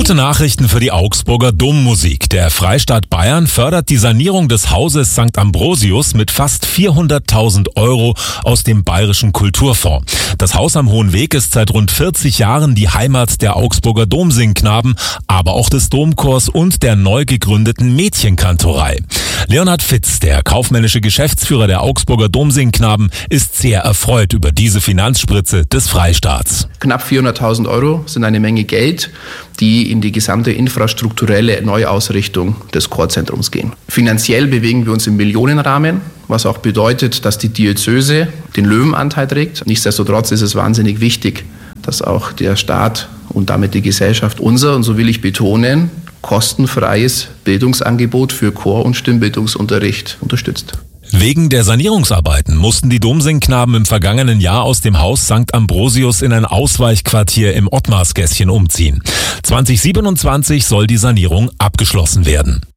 Gute Nachrichten für die Augsburger Dommusik. Der Freistaat Bayern fördert die Sanierung des Hauses St. Ambrosius mit fast 400.000 € aus dem Bayerischen Kulturfonds. Das Haus am Hohen Weg ist seit rund 40 Jahren die Heimat der Augsburger Domsingknaben, aber auch des Domchors und der neu gegründeten Mädchenkantorei. Leonhard Fitz, der kaufmännische Geschäftsführer der Augsburger Domsingknaben, ist sehr erfreut über diese Finanzspritze des Freistaats. Knapp 400.000 € sind eine Menge Geld, die in die gesamte infrastrukturelle Neuausrichtung des Chorzentrums gehen. Finanziell bewegen wir uns im Millionenrahmen, was auch bedeutet, dass die Diözese den Löwenanteil trägt. Nichtsdestotrotz ist es wahnsinnig wichtig, dass auch der Staat und damit die Gesellschaft unser, und so will ich betonen, kostenfreies Bildungsangebot für Chor- und Stimmbildungsunterricht unterstützt. Wegen der Sanierungsarbeiten mussten die Domsingknaben im vergangenen Jahr aus dem Haus St. Ambrosius in ein Ausweichquartier im Ottmarsgässchen umziehen. 2027 soll die Sanierung abgeschlossen werden.